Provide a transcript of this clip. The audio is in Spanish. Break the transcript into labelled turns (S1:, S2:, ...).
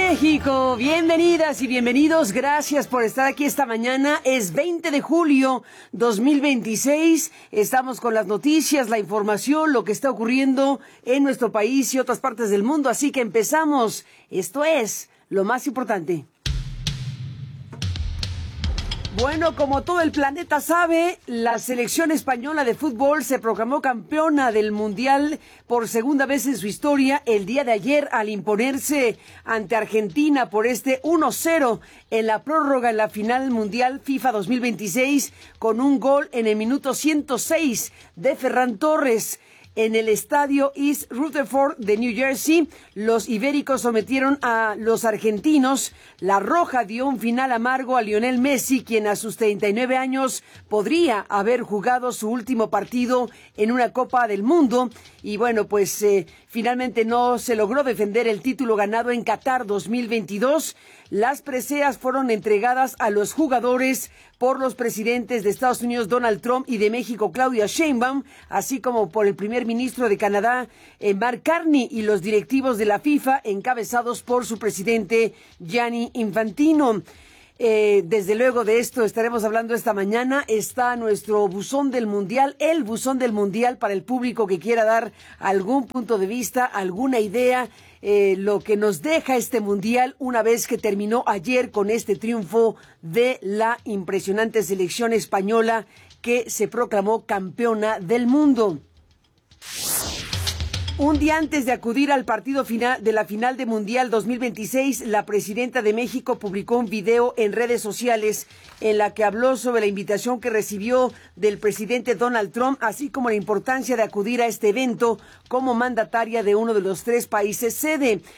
S1: México, bienvenidas y bienvenidos, gracias por estar aquí esta mañana. Es 20 de julio 2026, estamos con las noticias, la información, lo que está ocurriendo en nuestro país y otras partes del mundo, así que empezamos. Esto es lo más importante. Bueno, como todo el planeta sabe, la selección española de fútbol se proclamó campeona del Mundial por segunda vez en su historia el día de ayer al imponerse ante Argentina por este 1-0 en la prórroga en la final mundial FIFA 2026 con un gol en el minuto 106 de Ferran Torres. En el estadio East Rutherford de New Jersey, los ibéricos sometieron a los argentinos. La Roja dio un final amargo a Lionel Messi, quien a sus 39 años podría haber jugado su último partido en una Copa del Mundo. Y bueno, pues finalmente no se logró defender el título ganado en Qatar 2022. Las preseas fueron entregadas a los jugadores por los presidentes de Estados Unidos, Donald Trump, y de México, Claudia Sheinbaum, así como por el primer ministro de Canadá, Mark Carney, y los directivos de la FIFA, encabezados por su presidente, Gianni Infantino. Desde luego de esto estaremos hablando esta mañana. Está nuestro buzón del mundial, el buzón del mundial para el público que quiera dar algún punto de vista, alguna idea, lo que nos deja este mundial una vez que terminó ayer con este triunfo de la impresionante selección española que se proclamó campeona del mundo. Un día antes de acudir al partido final de la final de Mundial 2026, la presidenta de México publicó un video en redes sociales en la que habló sobre la invitación que recibió del presidente Donald Trump, así como la importancia de acudir a este evento como mandataria de uno de los tres países sede.